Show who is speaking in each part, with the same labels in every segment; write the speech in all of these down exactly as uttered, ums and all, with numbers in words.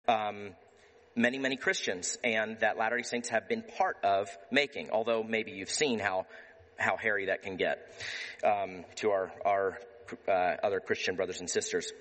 Speaker 1: um, many, many Christians, and that Latter-day Saints have been part of making, although maybe you've seen how how hairy that can get um, to our, our uh, other Christian brothers and sisters.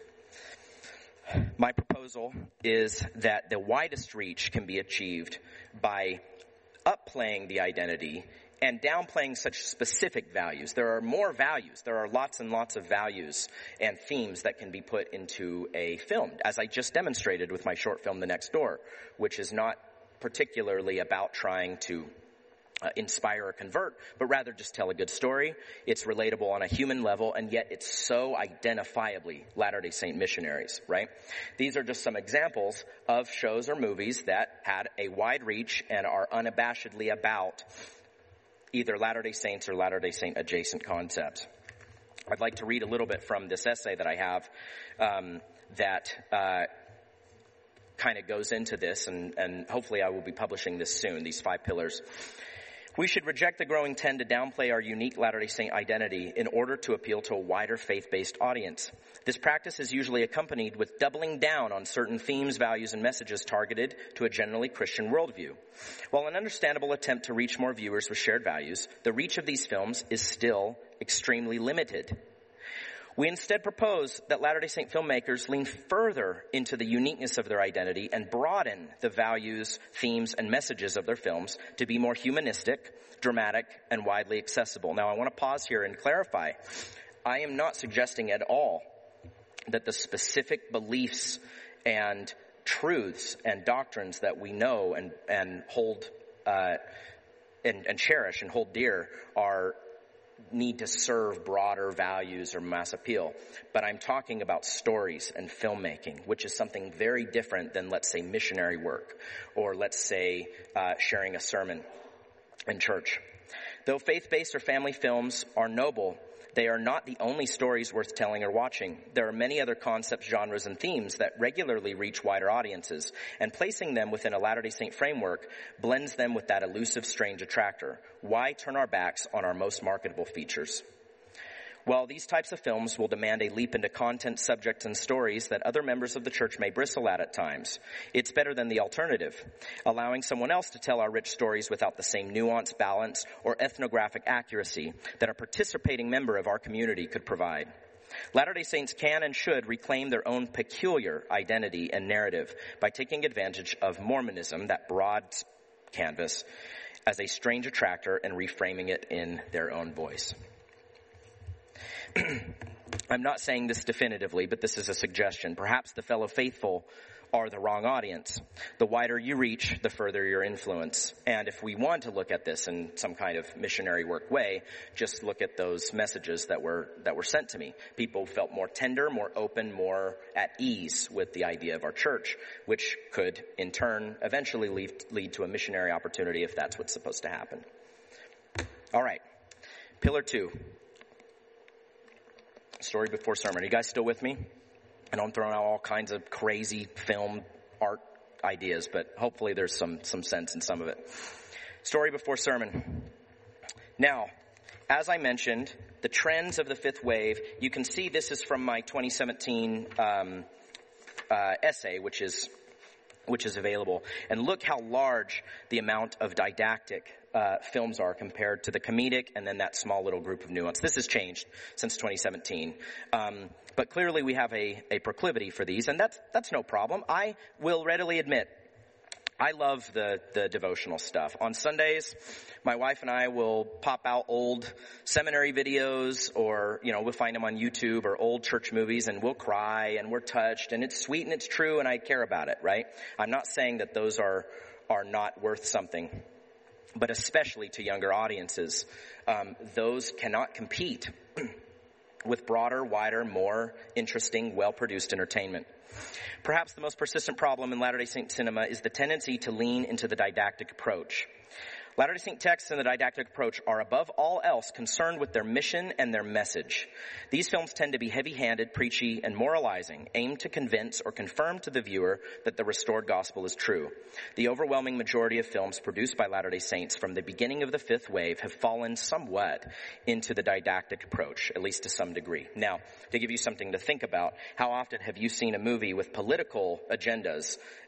Speaker 1: My proposal is that the widest reach can be achieved by upplaying the identity and downplaying such specific values. There are more values. There are lots and lots of values and themes that can be put into a film, as I just demonstrated with my short film, The Next Door, which is not particularly about trying to Uh, inspire or convert, but rather just tell a good story. It's relatable on a human level, and yet it's so identifiably Latter-day Saint missionaries, right? These are just some examples of shows or movies that had a wide reach and are unabashedly about either Latter-day Saints or Latter-day Saint adjacent concepts. I'd like to read a little bit from this essay that I have um, that uh, kind of goes into this, and, and hopefully I will be publishing this soon, these five pillars. We should reject the growing trend to downplay our unique Latter-day Saint identity in order to appeal to a wider faith-based audience. This practice is usually accompanied with doubling down on certain themes, values, and messages targeted to a generally Christian worldview. While an understandable attempt to reach more viewers with shared values, the reach of these films is still extremely limited. We instead propose that Latter-day Saint filmmakers lean further into the uniqueness of their identity and broaden the values, themes, and messages of their films to be more humanistic, dramatic, and widely accessible. Now, I want to pause here and clarify. I am not suggesting at all that the specific beliefs and truths and doctrines that we know and, and hold uh, and, and cherish and hold dear are need to serve broader values or mass appeal. But I'm talking about stories and filmmaking, which is something very different than, let's say, missionary work, or let's say uh, sharing a sermon in church. Though faith-based or family films are noble, they are not the only stories worth telling or watching. There are many other concepts, genres, and themes that regularly reach wider audiences, and placing them within a Latter-day Saint framework blends them with that elusive, strange attractor. Why turn our backs on our most marketable features? While these types of films will demand a leap into content, subjects, and stories that other members of the church may bristle at at times, it's better than the alternative, allowing someone else to tell our rich stories without the same nuance, balance, or ethnographic accuracy that a participating member of our community could provide. Latter-day Saints can and should reclaim their own peculiar identity and narrative by taking advantage of Mormonism, that broad canvas, as a strange attractor and reframing it in their own voice. I'm not saying this definitively, but this is a suggestion. Perhaps the fellow faithful are the wrong audience. The wider you reach, the further your influence. And if we want to look at this in some kind of missionary work way, just look at those messages that were that were sent to me. People felt more tender, more open, more at ease with the idea of our church, which could in turn eventually lead, lead to a missionary opportunity if that's what's supposed to happen. All right. Pillar two. Story before sermon. Are you guys still with me? I know I'm throwing out all kinds of crazy film art ideas, but hopefully there's some, some sense in some of it. Story before sermon. Now, as I mentioned, the trends of the fifth wave, you can see this is from my twenty seventeen um, uh, essay, which is which is available. And look how large the amount of didactic uh, films are compared to the comedic and then that small little group of nuance. This has changed since twenty seventeen. Um, but clearly we have a, a proclivity for these, and that's, that's no problem. I will readily admit, I love the, the devotional stuff. On Sundays, my wife and I will pop out old seminary videos, or, you know, we'll find them on YouTube, or old church movies, and we'll cry and we're touched, and it's sweet and it's true and I care about it, right? I'm not saying that those are, are not worth something, but especially to younger audiences, um, those cannot compete with broader, wider, more interesting, well-produced entertainment. Perhaps the most persistent problem in Latter-day Saint cinema is the tendency to lean into the didactic approach. Latter-day Saint texts and the didactic approach are above all else concerned with their mission and their message. These films tend to be heavy-handed, preachy, and moralizing, aimed to convince or confirm to the viewer that the restored gospel is true. The overwhelming majority of films produced by Latter-day Saints from the beginning of the fifth wave have fallen somewhat into the didactic approach, at least to some degree. Now, to give you something to think about, how often have you seen a movie with political agendas